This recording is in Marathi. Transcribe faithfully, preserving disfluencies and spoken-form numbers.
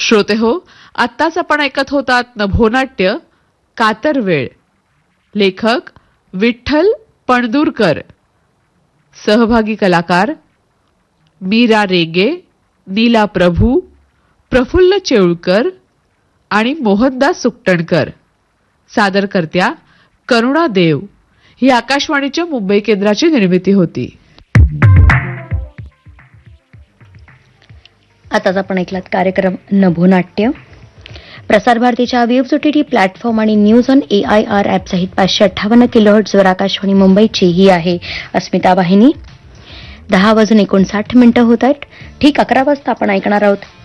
श्रोते हो, आत्ताच आपण ऐकत होतात नभोनाट्य कातर वेळ. लेखक विठ्ठल पणदूरकर. सहभागी कलाकार मीरा रेगे, नीला प्रभू, प्रफुल्ल चेऊळकर आणि मोहनदास सुकटणकर. सादरकर्त्या करुणा देव. ही आकाशवाणीच्या मुंबई केंद्राची निर्मिती होती. आताच आपण ऐकलात कार्यक्रम नभोनाट्य. प्रसार भारतीच्या वेव्स ओटीटी प्लॅटफॉर्म आणि news on A I R app सहित पाचशे अठ्ठावन्न किलोहर्ट्झवर आकाशवाणी मुंबईची ही आहे अस्मिता वाहिनी. दहा वाजून एकोणसाठ मिनिटं होत आहेत. ठीक अकरा वाजता आपण ऐकणार आहोत